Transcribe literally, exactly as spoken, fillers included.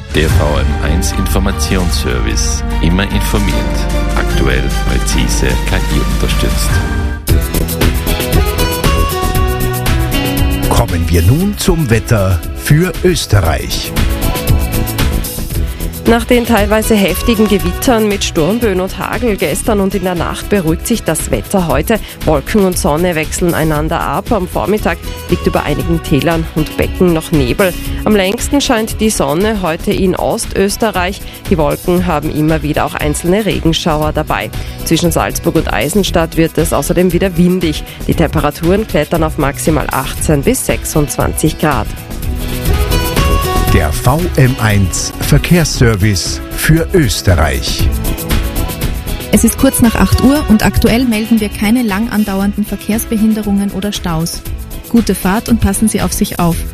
Der V M eins Informationsservice. Immer informiert. Aktuell, präzise, K I unterstützt. Kommen wir nun zum Wetter für Österreich. Nach den teilweise heftigen Gewittern mit Sturmböen und Hagel gestern und in der Nacht beruhigt sich das Wetter heute. Wolken und Sonne wechseln einander ab. Am Vormittag liegt über einigen Tälern und Becken noch Nebel. Am längsten scheint die Sonne heute in Ostösterreich. Die Wolken haben immer wieder auch einzelne Regenschauer dabei. Zwischen Salzburg und Eisenstadt wird es außerdem wieder windig. Die Temperaturen klettern auf maximal achtzehn bis sechsundzwanzig Grad. Der V M eins Verkehrsservice für Österreich. Es ist kurz nach acht Uhr und aktuell melden wir keine lang andauernden Verkehrsbehinderungen oder Staus. Gute Fahrt und passen Sie auf sich auf.